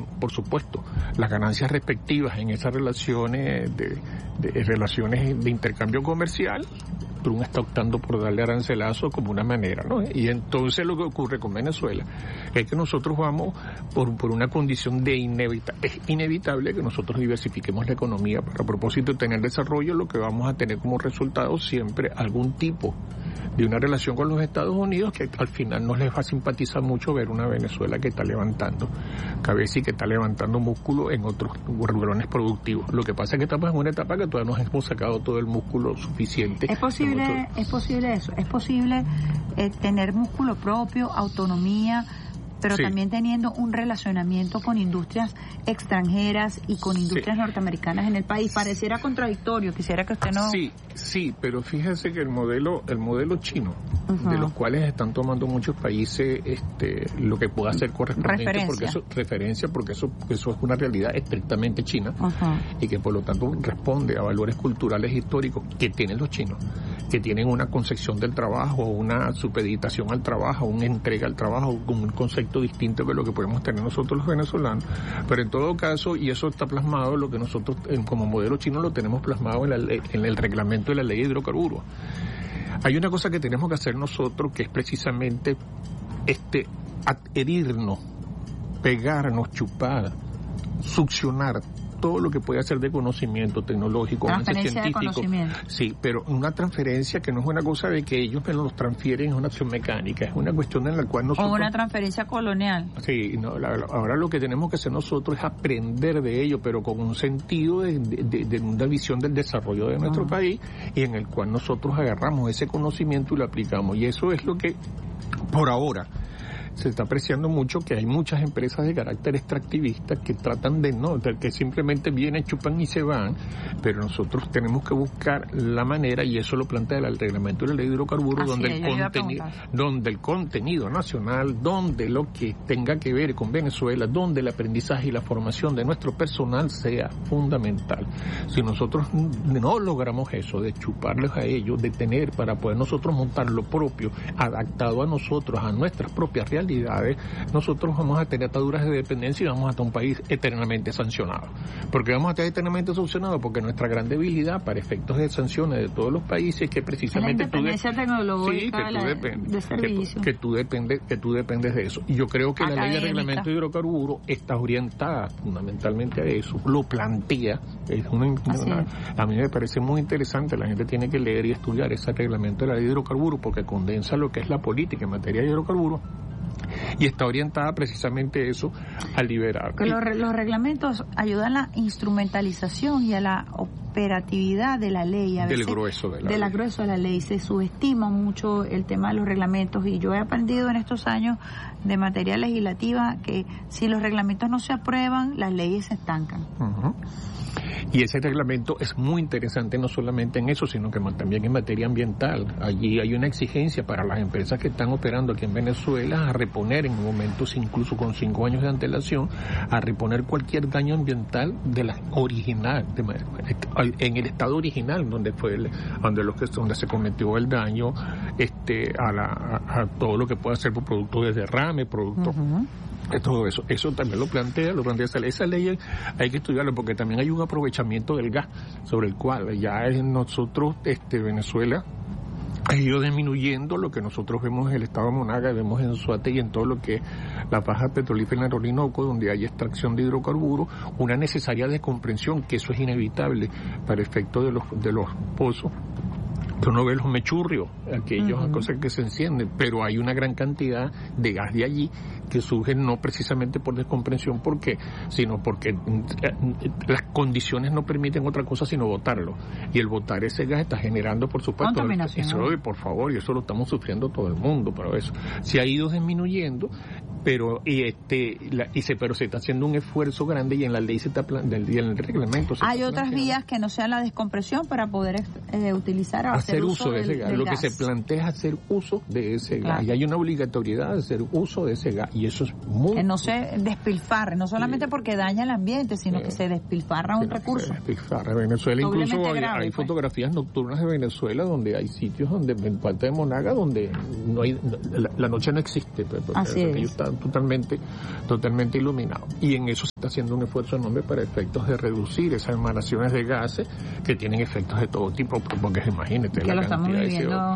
por supuesto, las ganancias respectivas en esas relaciones relaciones de intercambio comercial, Trump está optando por darle arancelazo como una manera, ¿no? Y entonces lo que ocurre con Venezuela es que nosotros vamos por una condición de es inevitable que nosotros diversifiquemos la economía para a propósito de tener desarrollo. Lo que vamos a tener como resultado siempre algún tipo de una relación con los Estados Unidos que al final no les va a simpatizar mucho ver una Venezuela que está levantando cabeza y que está levantando músculo en otros renglones productivos. Lo que pasa es que estamos en una etapa que todavía no hemos sacado todo el músculo suficiente. ¿Es posible eso? ¿Es posible tener músculo propio, autonomía, pero sí, también teniendo un relacionamiento con industrias extranjeras y con industrias norteamericanas en el país? Pareciera contradictorio, quisiera que usted no... Sí, pero fíjese que el modelo chino, de los cuales están tomando muchos países lo que pueda ser correspondiente, porque eso es una realidad estrictamente china, y que por lo tanto responde a valores culturales históricos que tienen los chinos, que tienen una concepción del trabajo, una supeditación al trabajo, una entrega al trabajo, con un concepto distinto que lo que podemos tener nosotros los venezolanos. Pero en todo caso, y eso está plasmado, lo que nosotros como modelo chino lo tenemos plasmado en el reglamento de la ley de hidrocarburos. Hay una cosa que tenemos que hacer nosotros, que es precisamente adherirnos, pegarnos, chupar, succionar todo lo que puede hacer de conocimiento tecnológico, transferencia científico, de conocimiento. Sí, pero una transferencia que no es una cosa de que ellos me los transfieren, es una acción mecánica, es una cuestión en la cual nosotros... O una transferencia colonial. Sí, ahora lo que tenemos que hacer nosotros es aprender de ello, pero con un sentido de una visión del desarrollo de nuestro país, y en el cual nosotros agarramos ese conocimiento y lo aplicamos, y eso es lo que, por ahora, se está apreciando mucho, que hay muchas empresas de carácter extractivista que tratan que simplemente vienen, chupan y se van, pero nosotros tenemos que buscar la manera, y eso lo plantea el reglamento de la ley de hidrocarburos, donde el contenido nacional, donde lo que tenga que ver con Venezuela, donde el aprendizaje y la formación de nuestro personal sea fundamental. Si nosotros no logramos eso, de chuparles a ellos, de tener para poder nosotros montar lo propio, adaptado a nosotros, a nuestras propias realidades, nosotros vamos a tener ataduras de dependencia y vamos a estar un país eternamente sancionado. ¿Por qué vamos a estar eternamente sancionado? Porque nuestra gran debilidad para efectos de sanciones de todos los países es que precisamente la independencia tecnológica, de servicio. Que tú dependes de eso. Y yo creo que la ley de reglamento de hidrocarburos está orientada fundamentalmente a eso, lo plantea. A mí me parece muy interesante, la gente tiene que leer y estudiar ese reglamento de la ley de hidrocarburos, porque condensa lo que es la política en materia de hidrocarburos, y está orientada precisamente eso, a liberar. Que los reglamentos ayudan a la instrumentalización y a la operatividad de la ley. A veces, grueso de la ley. Se subestima mucho el tema de los reglamentos, y yo he aprendido en estos años de materia legislativa que si los reglamentos no se aprueban, las leyes se estancan. Y ese reglamento es muy interesante no solamente en eso, sino que también en materia ambiental. Allí hay una exigencia para las empresas que están operando aquí en Venezuela a reponer en momentos, incluso con 5 años de antelación, a reponer cualquier daño ambiental de la original, en el estado original donde donde se cometió el daño, a todo lo que pueda ser por productos de derrame, productos... Todo eso también lo plantea esa ley. Hay que estudiarlo, porque también hay un aprovechamiento del gas sobre el cual ya nosotros, Venezuela ha ido disminuyendo lo que nosotros vemos en el estado de Monaga, vemos en Suate y en todo lo que es la faja petrolífera en el Orinoco, donde hay extracción de hidrocarburos, una necesaria descomprensión, que eso es inevitable para efecto de los pozos. Uno ve los mechurrios, aquellas cosas que se encienden, pero hay una gran cantidad de gas de allí que surge no precisamente por descomprensión, sino porque las condiciones no permiten otra cosa sino botarlo. Y el botar ese gas está generando, por supuesto, contaminación. Por favor, y eso lo estamos sufriendo todo el mundo, pero eso se ha ido disminuyendo, pero se está haciendo un esfuerzo grande, y en la ley y en el reglamento hay otras vías que no sean la descompresión para poder utilizar hacer uso de ese gas. Lo que se plantea es hacer uso de ese gas, y hay una obligatoriedad de hacer uso de ese gas, y eso es muy... Que no se despilfarre, no solamente porque daña el ambiente, sino que se despilfarra un recurso. Se despilfarra. Venezuela incluso hay fotografías nocturnas de Venezuela donde hay sitios donde, en Puerto de Monaga, donde no hay, la noche no existe, ellos están totalmente iluminados. Y en eso se está haciendo un esfuerzo enorme para efectos de reducir esas emanaciones de gases que tienen efectos de todo tipo, porque imagínate que la lo cantidad estamos viviendo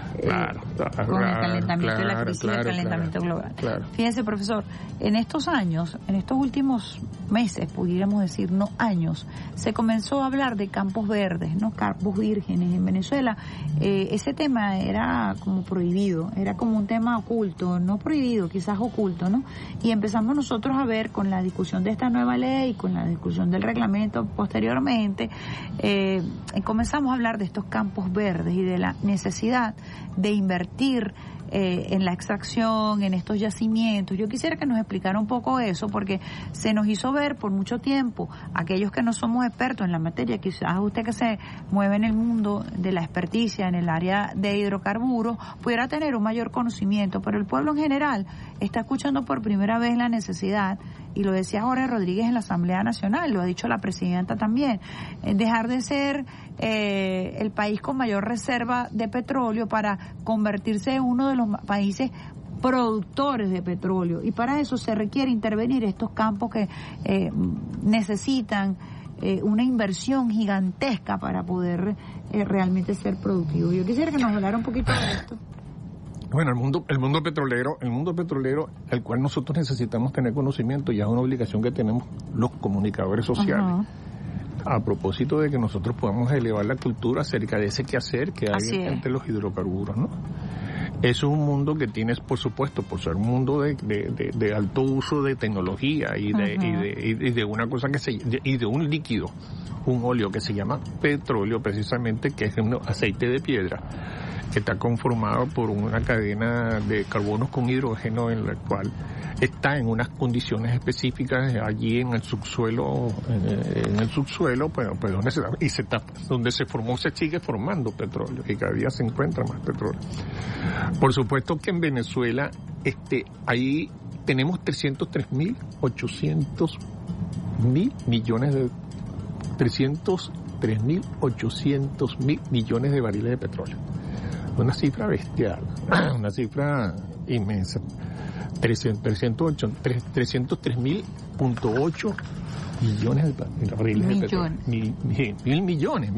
con el calentamiento y la crisis del calentamiento global. Fíjense, profesor, en estos años, en estos últimos meses, pudiéramos decir, no años, se comenzó a hablar de campos verdes, ¿no? Campos vírgenes en Venezuela. Ese tema era como prohibido, era como un tema oculto, no prohibido, quizás oculto, ¿no? Y empezamos nosotros a ver con la discusión de esta nueva ley, con la discusión del reglamento posteriormente, comenzamos a hablar de estos campos verdes y de la necesidad de invertir en la extracción, en estos yacimientos. Yo quisiera que nos explicara un poco eso, porque se nos hizo ver por mucho tiempo, aquellos que no somos expertos en la materia, quizás usted que se mueve en el mundo de la experticia, en el área de hidrocarburos, pudiera tener un mayor conocimiento, pero el pueblo en general está escuchando por primera vez la necesidad, y lo decía Jorge Rodríguez en la Asamblea Nacional, lo ha dicho la presidenta también, dejar de ser el país con mayor reserva de petróleo para convertirse en uno de los países productores de petróleo, y para eso se requiere intervenir estos campos que necesitan una inversión gigantesca para poder realmente ser productivos. Yo quisiera que nos hablara un poquito de esto. Bueno, el mundo petrolero, al cual nosotros necesitamos tener conocimiento, y es una obligación que tenemos los comunicadores sociales. A propósito de que nosotros podamos elevar la cultura acerca de ese quehacer que hay entre los hidrocarburos, ¿no? Eso es un mundo que tienes, por supuesto, por ser un mundo de alto uso de tecnología y de una cosa y de un líquido, un óleo que se llama petróleo, precisamente, que es un aceite de piedra, que está conformado por una cadena de carbonos con hidrógeno, en la cual está en unas condiciones específicas allí en el subsuelo, donde se formó, se sigue formando petróleo, y cada día se encuentra más petróleo. Por supuesto que en Venezuela ahí tenemos 303.800 millones de barriles de petróleo. Una cifra bestial, una cifra inmensa. 303.8 millones de barriles de petróleo. Mil millones.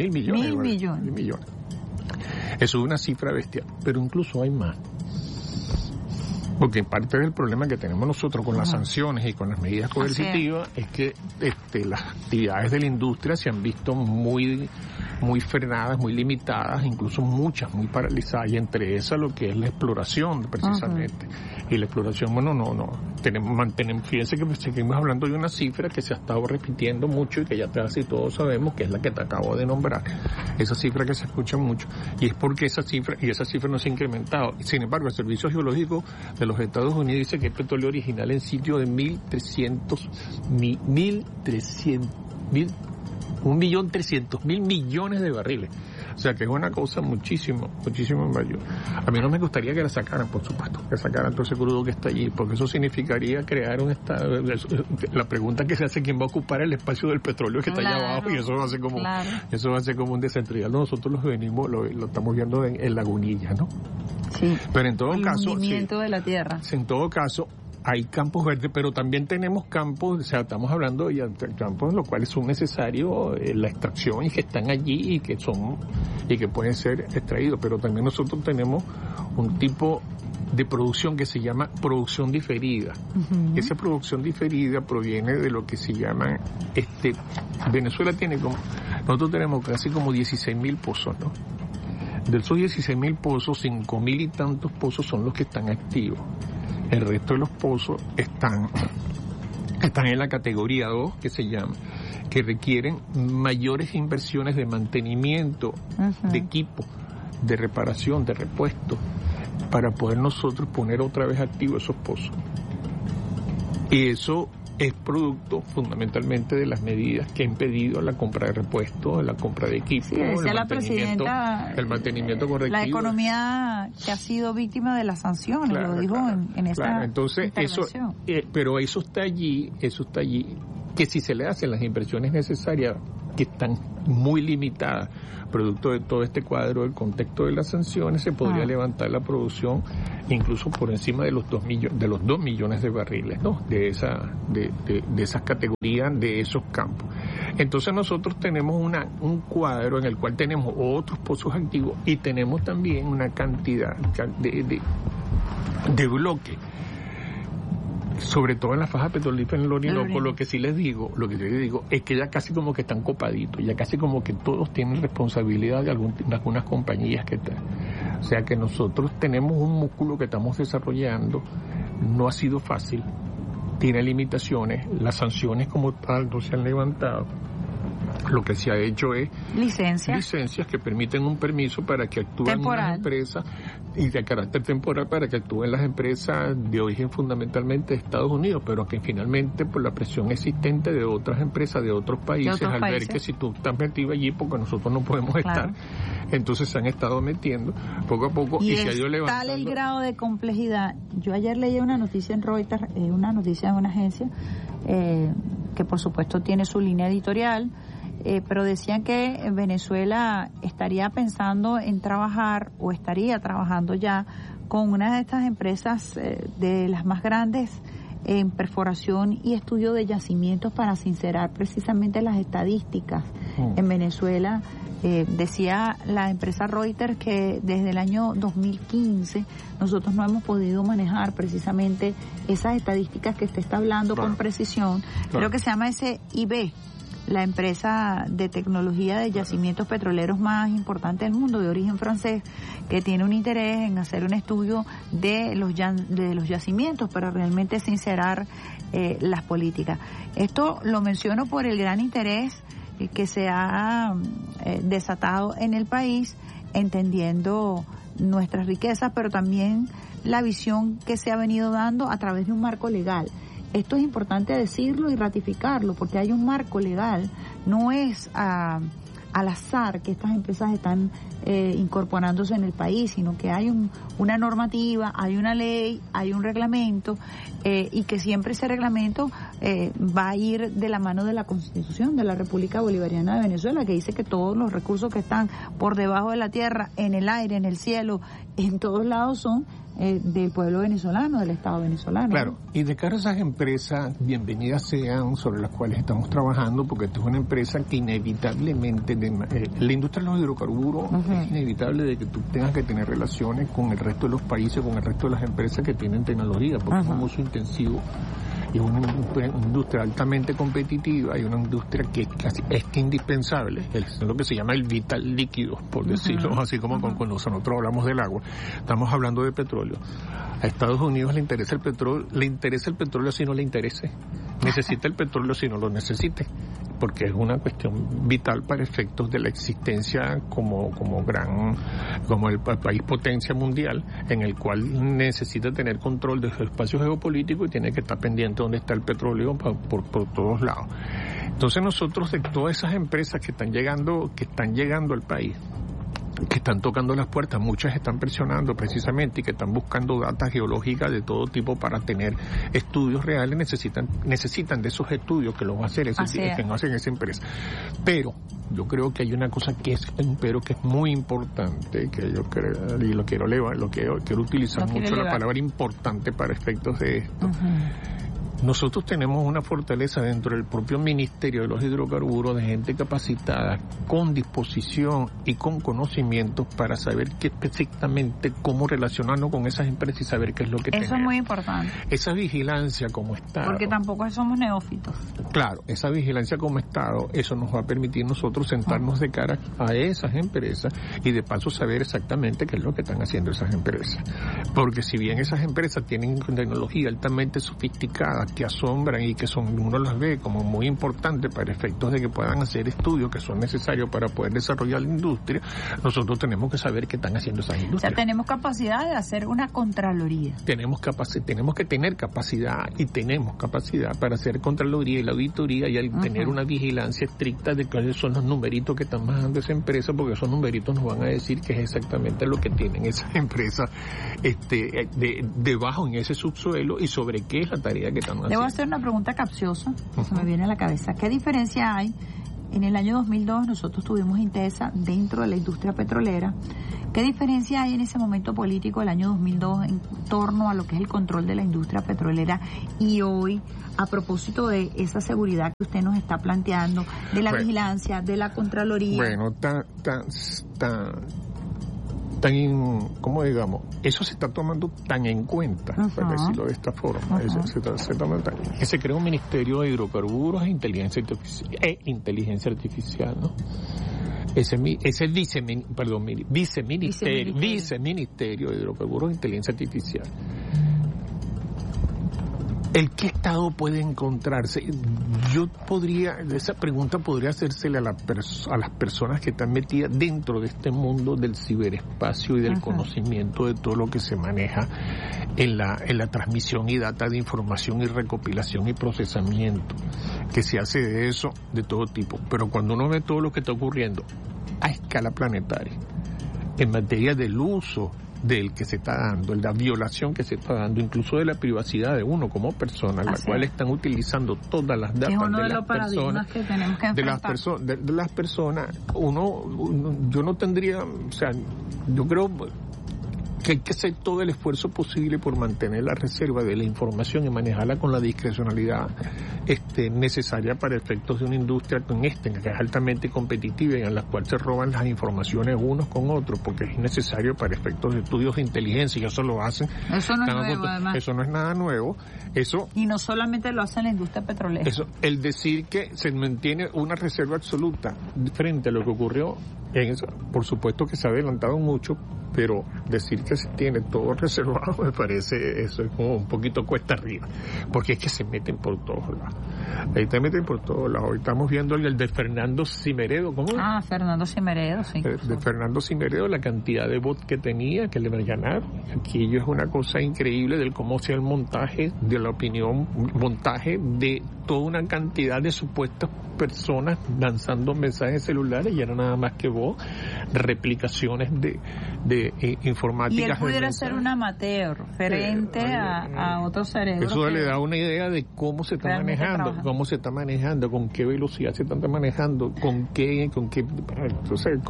Eso es una cifra bestial, pero incluso hay más. Porque parte del problema que tenemos nosotros con las sanciones y con las medidas coercitivas es que las actividades de la industria se han visto muy frenadas, muy limitadas, incluso muchas muy paralizadas, y entre esas lo que es la exploración, precisamente. Y la exploración, fíjense que seguimos hablando de una cifra que se ha estado repitiendo mucho y que ya casi todos sabemos, que es la que te acabo de nombrar. Esa cifra que se escucha mucho, y es porque esa cifra no se ha incrementado. Sin embargo, el Servicio Geológico de los Estados Unidos dice que hay petróleo original en sitio de 1.300.000 millones de barriles. O sea que es una cosa muchísimo mayor. A mí no me gustaría que la sacaran, por supuesto, que sacaran todo ese crudo que está allí, porque eso significaría crear un estado. La pregunta que se hace: ¿quién va a ocupar el espacio del petróleo que está allá abajo? Y eso va a ser como un descentralizado. Nosotros lo estamos viendo en Lagunilla, ¿no? Sí. Pero en todo caso, de la tierra. En todo caso, hay campos verdes, pero también tenemos campos, estamos hablando de campos en los cuales son necesarios la extracción, y que están allí y que pueden ser extraídos, pero también nosotros tenemos un tipo de producción que se llama producción diferida. Esa producción diferida proviene de lo que se llama Venezuela nosotros tenemos casi como 16.000 pozos, ¿no? De esos 16.000 pozos, 5.000 y tantos pozos son los que están activos. El resto de los pozos están en la categoría 2, que se llama, que requieren mayores inversiones de mantenimiento, de equipo, de reparación, de repuesto, para poder nosotros poner otra vez activos esos pozos. Y eso es producto fundamentalmente de las medidas que ha impedido la compra de repuestos, la compra de equipos, el mantenimiento correctivo. La economía que ha sido víctima de las sanciones, claro, lo dijo en esta Entonces, intervención. Pero eso está allí, que si se le hacen las inversiones necesarias, que están muy limitadas, producto de todo este cuadro del contexto de las sanciones, se podría levantar la producción incluso por encima de los 2 millones de barriles, ¿no? De esas categorías, de esos campos. Entonces nosotros tenemos un cuadro en el cual tenemos otros pozos activos y tenemos también una cantidad de bloques, sobre todo en la faja petrolífera en el Orinoco. Lo que sí les digo es que ya casi como que están copaditos, ya casi como que todos tienen responsabilidad de algunas compañías que están. O sea que nosotros tenemos un músculo que estamos desarrollando, no ha sido fácil, tiene limitaciones, las sanciones como tal no se han levantado. Lo que se ha hecho es licencias que permiten un permiso para que actúen las empresas, y de carácter temporal para que actúen las empresas de origen fundamentalmente de Estados Unidos, pero que finalmente por la presión existente de otras empresas de otros países, ver que si tú estás metido allí porque nosotros no podemos estar, entonces se han estado metiendo poco a poco y se ha ido levantando. Tal el grado de complejidad. Yo ayer leí una noticia en Reuters, una noticia de una agencia que por supuesto tiene su línea editorial, pero decían que Venezuela estaría pensando en trabajar o estaría trabajando ya con una de estas empresas de las más grandes en perforación y estudio de yacimientos para sincerar precisamente las estadísticas en Venezuela. Decía la empresa Reuters que desde el año 2015 nosotros no hemos podido manejar precisamente esas estadísticas que usted está hablando con precisión. Creo que se llama SIB, la empresa de tecnología de yacimientos petroleros más importante del mundo, de origen francés, que tiene un interés en hacer un estudio de los yacimientos para realmente sincerar las políticas. Esto lo menciono por el gran interés que se ha desatado en el país, entendiendo nuestras riquezas, pero también la visión que se ha venido dando a través de un marco legal. Esto es importante decirlo y ratificarlo, porque hay un marco legal, no es al azar que estas empresas están incorporándose en el país, sino que hay una normativa, hay una ley, hay un reglamento, y que siempre ese reglamento va a ir de la mano de la Constitución de la República Bolivariana de Venezuela, que dice que todos los recursos que están por debajo de la tierra, en el aire, en el cielo, en todos lados son del pueblo venezolano, del Estado venezolano. Claro, y de cara a esas empresas, bienvenidas sean, sobre las cuales estamos trabajando, porque esta es una empresa que inevitablemente, la industria de los hidrocarburos, es inevitable de que tú tengas que tener relaciones con el resto de los países, con el resto de las empresas que tienen tecnología, porque es un uso intensivo. Y es una industria altamente competitiva y una industria que es indispensable. Es lo que se llama el vital líquido, por decirlo así, como cuando nosotros hablamos del agua. Estamos hablando de petróleo. A Estados Unidos le interesa el petróleo si no le interese. Necesita el petróleo si no lo necesite, porque es una cuestión vital para efectos de la existencia como el país potencia mundial, en el cual necesita tener control de su espacio geopolítico y tiene que estar pendiente donde está el petróleo por todos lados. Entonces nosotros, de todas esas empresas que están llegando al país, que están tocando las puertas, muchas están presionando precisamente y que están buscando data geológica de todo tipo para tener estudios reales, necesitan de esos estudios que los va a hacer que no hacen esa empresa. Pero yo creo que hay una cosa que es muy importante, que yo creo, y quiero utilizar mucho la palabra importante para efectos de esto. Nosotros tenemos una fortaleza dentro del propio Ministerio de los Hidrocarburos de gente capacitada, con disposición y con conocimientos para saber exactamente cómo relacionarnos con esas empresas y saber qué es lo que tenemos. Eso es muy importante. Esa vigilancia como Estado. Porque tampoco somos neófitos. Claro, esa vigilancia como Estado, eso nos va a permitir nosotros sentarnos de cara a esas empresas y de paso saber exactamente qué es lo que están haciendo esas empresas. Porque si bien esas empresas tienen tecnología altamente sofisticada, que asombran y que uno las ve como muy importantes para efectos de que puedan hacer estudios que son necesarios para poder desarrollar la industria, nosotros tenemos que saber qué están haciendo esas industrias. O sea, tenemos capacidad de hacer una contraloría. Tenemos que tener capacidad y tenemos capacidad para hacer contraloría y la auditoría y tener una vigilancia estricta de cuáles son los numeritos que están manejando esa empresa, porque esos numeritos nos van a decir qué es exactamente lo que tienen esas empresas debajo en ese subsuelo y sobre qué es la tarea que están haciendo. Debo hacer una pregunta capciosa, se me viene a la cabeza. ¿Qué diferencia hay? En el año 2002 nosotros tuvimos Intesa dentro de la industria petrolera. ¿Qué diferencia hay en ese momento político del año 2002 en torno a lo que es el control de la industria petrolera y hoy, a propósito de esa seguridad que usted nos está planteando, de la vigilancia, de la contraloría? Bueno, ¿cómo digamos? Eso se está tomando tan en cuenta, para decirlo de esta forma. Que se crea un Ministerio de Hidrocarburos e Inteligencia Artificial, ¿no? Ese viceministerio de Hidrocarburos e Inteligencia Artificial. ¿El qué estado puede encontrarse? Esa pregunta podría hacérsela a las personas que están metidas dentro de este mundo del ciberespacio y del conocimiento de todo lo que se maneja en la transmisión y data de información y recopilación y procesamiento, que se hace de eso de todo tipo. Pero cuando uno ve todo lo que está ocurriendo a escala planetaria, en materia del uso del que se está dando, la violación que se está dando, incluso de la privacidad de uno como persona, la cual están utilizando todas las datas de las personas, yo no tendría, o sea, yo creo que hay que hacer todo el esfuerzo posible por mantener la reserva de la información y manejarla con la discrecionalidad necesaria para efectos de una industria que es altamente competitiva y en la cual se roban las informaciones unos con otros, porque es necesario para efectos de estudios de inteligencia y eso lo hacen. Eso no es nuevo, además. Eso no es nada nuevo. Y no solamente lo hace la industria petrolera. El decir que se mantiene una reserva absoluta frente a lo que ocurrió en eso, por supuesto que se ha adelantado mucho, pero decir que se tiene todo reservado me parece eso es como un poquito cuesta arriba, porque es que se meten por todos lados. Ahí te meten por todos lados. Hoy estamos viendo el de Fernando Cimeredo, ¿cómo? Fernando Cimeredo, sí. De Fernando Cimeredo, la cantidad de bots que tenía, que le ganaron. Aquello es una cosa increíble del cómo sea el montaje de la opinión, montaje de toda una cantidad de supuestas personas lanzando mensajes celulares y era nada más que voz, replicaciones de informática. Y él pudiera ser un amateur frente a otros cerebros. Eso le da una idea de cómo se está manejando, con qué velocidad se está manejando, con qué entonces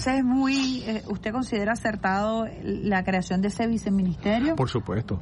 ¿usted considera acertado la creación de ese viceministerio? Por supuesto.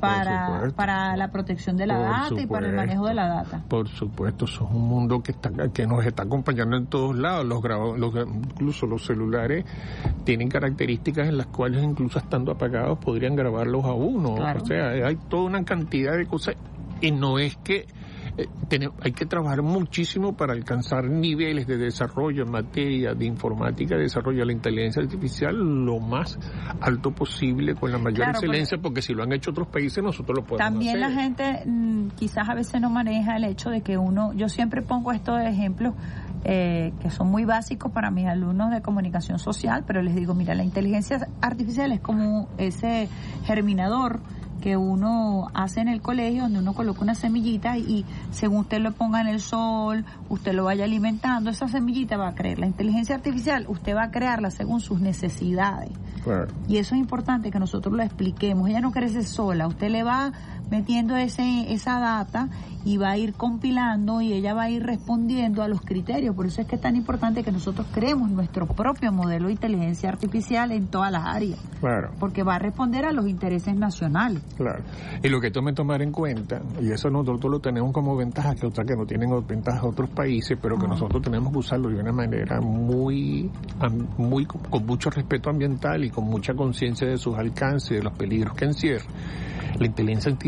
Para la protección de la data y para el manejo de la data. Por supuesto, eso es un mundo que nos está acompañando en todos lados. Incluso los celulares tienen características en las cuales incluso estando apagados podrían grabarlos a uno. Claro. O sea, hay toda una cantidad de cosas y no es que hay que trabajar muchísimo para alcanzar niveles de desarrollo en materia de informática, de desarrollo de la inteligencia artificial lo más alto posible, con la mayor excelencia, porque si lo han hecho otros países nosotros lo podemos también hacer. La gente quizás a veces no maneja el hecho de que yo siempre pongo estos ejemplos que son muy básicos para mis alumnos de comunicación social, pero les digo, mira, la inteligencia artificial es como ese germinador que uno hace en el colegio, donde uno coloca una semillita y según usted lo ponga en el sol, usted lo vaya alimentando, esa semillita va a crecer. La inteligencia artificial usted va a crearla según sus necesidades. Claro. Y eso es importante que nosotros lo expliquemos. Ella no crece sola, usted le va metiendo esa data y va a ir compilando y ella va a ir respondiendo a los criterios. Por eso es que es tan importante que nosotros creemos nuestro propio modelo de inteligencia artificial en todas las áreas. Claro. Porque va a responder a los intereses nacionales. Claro. Y lo que tome tomar en cuenta, y eso nosotros lo tenemos como ventaja, que otra que no tienen ventajas otros países, pero que nosotros tenemos que usarlo de una manera muy con mucho respeto ambiental y con mucha conciencia de sus alcances y de los peligros que encierra. La inteligencia artificial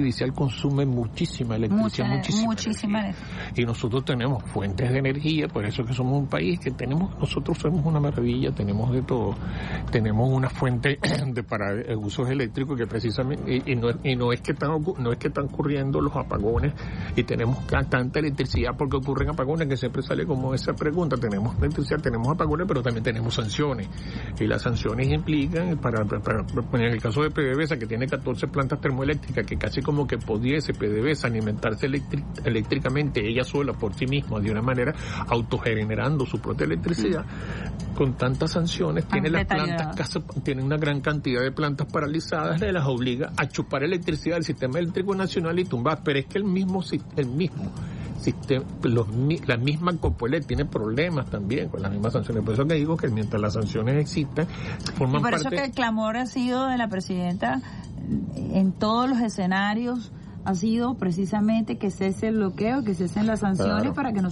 judicial consume muchísima electricidad, muchísima energía. Y nosotros tenemos fuentes de energía, por eso que somos un país que nosotros somos una maravilla, tenemos de todo. Tenemos una fuente para usos eléctricos que precisamente, y no es que están ocurriendo los apagones y tenemos tanta electricidad porque ocurren apagones, que siempre sale como esa pregunta. Tenemos electricidad, tenemos apagones, pero también tenemos sanciones. Y las sanciones implican, en el caso de PDVSA, que tiene 14 plantas termoeléctricas, que casi como que pudiese PDVSA alimentarse eléctricamente ella sola por sí misma, de una manera autogenerando su propia electricidad, con tantas sanciones, tiene una gran cantidad de plantas paralizadas, le las obliga a chupar electricidad del sistema eléctrico nacional y tumbar. Pero es que el mismo sistema, la misma Copolet tiene problemas también con las mismas sanciones. Por eso que digo que mientras las sanciones existan, forman parte... Por eso que el clamor ha sido de la presidenta en todos los escenarios, ha sido precisamente que cese el bloqueo, que cesen las sanciones, para que no